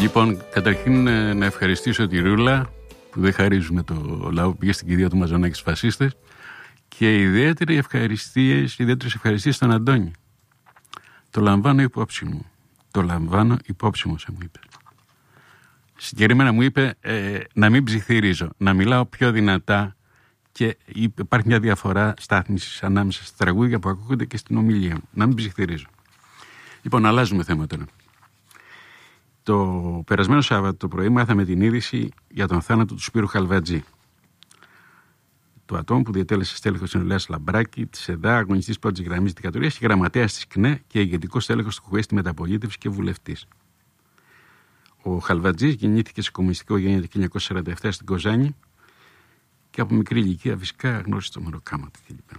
Λοιπόν, καταρχήν να ευχαριστήσω τη Ρούλα που δεν χαρίζουμε το λαό που πήγε στην κηδεία του Μαζονάκη στους φασίστες, και ιδιαίτερες ευχαριστίες στον Αντώνη. Το λαμβάνω υπόψη μου. Όσο μου είπε. Συγκεκριμένα μου είπε να μην ψιθυρίζω, να μιλάω πιο δυνατά, και υπάρχει μια διαφορά στάθμισης ανάμεσα στα τραγούδια που ακούγονται και στην ομιλία μου. Να μην ψιθυρίζω. Λοιπόν, αλλάζουμε θέμα τώρα. Το περασμένο Σάββατο το πρωί μάθαμε την είδηση για τον θάνατο του Σπύρου Χαλβατζή, του ατόμου που διατέλεσε στέλεχος της Νεολαίας Λαμπράκη, της ΕΔΑ, αγωνιστής πρώτης γραμμής δικατορίας και γραμματέας της ΚΝΕ και ηγετικός στέλεχος του ΚΚΕ στη μεταπολίτευση και βουλευτής. Ο Χαλβατζής γεννήθηκε σε κομμουνιστική οικογένεια το 1947 στην Κοζάνη και από μικρή ηλικία φυσικά γνώρισε το μεροκάματο κλπ.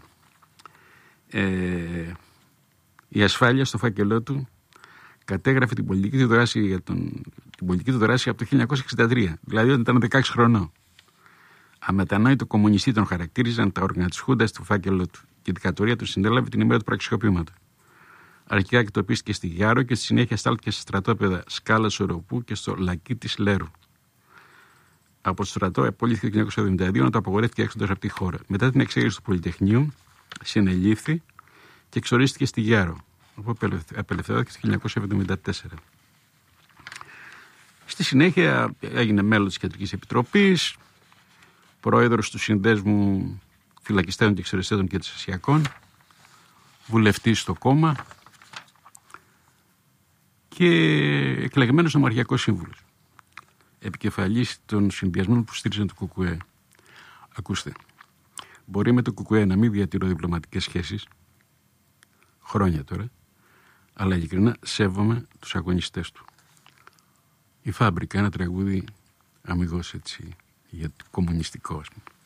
Η ασφάλεια στο φάκελό του κατέγραφε την πολιτική του δράση από το 1963, δηλαδή όταν ήταν 16 χρονών. Αμετανόητο κομμουνιστή τον χαρακτήριζαν τα όργανα της Χούντας του φάκελο του, και η δικατορία του συνέλαβε την ημέρα του πραξικοπήματος. Αρχικά εκτοπίστηκε στη Γιάρο και στη συνέχεια στάλθηκε σε στρατόπεδα Σκάλα Σοροπού και στο Λακκί της Λέρου. Από το στρατό απολύθηκε το 1972, να το απογορεύτηκε έξοδος από τη χώρα. Μετά την εξέγερση του Πολυτεχνείου, συνελήφθη και εξορίστηκε στη Γιάρο, όπου απελευθερώθηκε το 1974. Στη συνέχεια έγινε μέλος της Κεντρικής Επιτροπής, πρόεδρος του Συνδέσμου Φυλακιστέων και Εξοριστέτων και Ασιακών, βουλευτής στο κόμμα και εκλεγμένος νομαρχιακός σύμβουλος, επικεφαλής των συνδυασμών που στήριζαν το ΚΚΕ. Ακούστε, μπορεί με το ΚΚΕ να μην διατηρώ διπλωματικές σχέσεις, χρόνια τώρα, αλλά ειλικρινά σέβομαι τους αγωνιστές του. Η Φάμπρικα, ένα τραγούδι αμιγώς έτσι, για το κομμουνιστικό, ας πούμε.